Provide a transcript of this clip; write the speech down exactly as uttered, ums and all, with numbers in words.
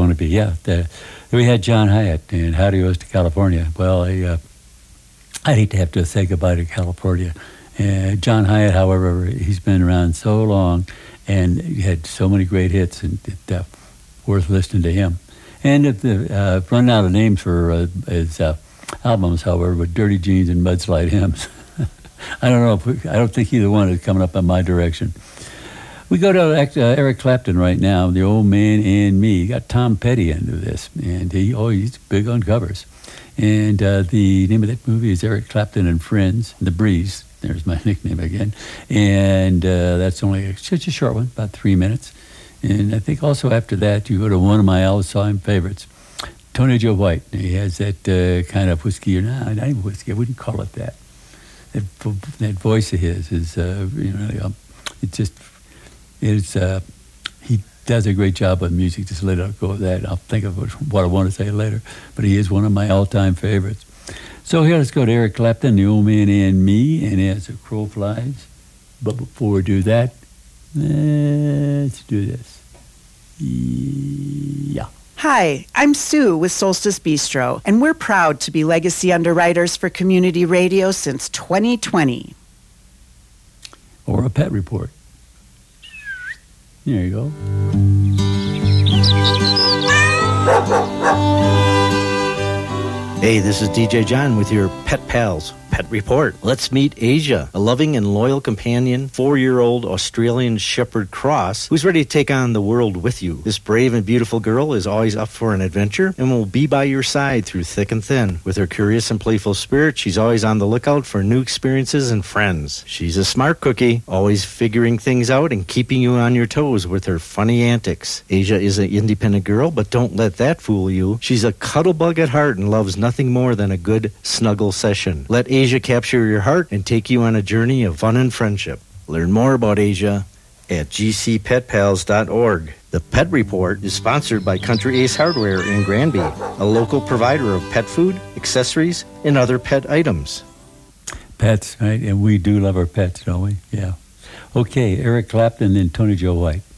want to be. Yeah, the, we had John Hyatt and How Do You Goes to California. Well, I, uh, I'd hate to have to say goodbye to California. Uh, John Hyatt, however, he's been around so long, and he had so many great hits, and it's uh, worth listening to him. And if the uh, run out of names for uh, his uh, albums, however, with Dirty Jeans and Mudslide Hymns. I don't know. If we, I don't think either one is coming up in my direction. We go to uh, Eric Clapton right now, The Old Man and Me. Got Tom Petty into this, and he oh he's big on covers. And uh, the name of that movie is Eric Clapton and Friends, The Breeze. There's my nickname again. And uh, that's only a, such a short one, about three minutes. And I think also after that, you go to one of my all-time favorites, Tony Joe White. He has that uh, kind of whiskey, or nah, not even whiskey, I wouldn't call it that. That, that voice of his is, uh, you know, it just, it's, uh, he does a great job with music. Just let it go with that. I'll think of what I want to say later. But he is one of my all-time favorites. So here, let's go to Eric Clapton, The Old Man and Me, and As the Crow Flies. But before we do that, let's do this. Yeah. Hi, I'm Sue with Solstice Bistro, and we're proud to be legacy underwriters for community radio since twenty twenty. Or a pet report. There you go. Hey, this is D J John with your Pet Pals Pet Report. Let's meet Asia, a loving and loyal companion, four-year-old Australian Shepherd Cross, who's ready to take on the world with you. This brave and beautiful girl is always up for an adventure and will be by your side through thick and thin. With her curious and playful spirit, she's always on the lookout for new experiences and friends. She's a smart cookie, always figuring things out and keeping you on your toes with her funny antics. Asia is an independent girl, but don't let that fool you. She's a cuddlebug at heart and loves nothing more than a good snuggle session. Let Asia capture your heart and take you on a journey of fun and friendship. Learn more about Asia at g c pet pals dot org. The Pet Report is sponsored by Country Ace Hardware in Granby, a local provider of pet food, accessories, and other pet items. Pets, right? And we do love our pets, don't we? Yeah. Okay, Eric Clapton and Tony Joe White.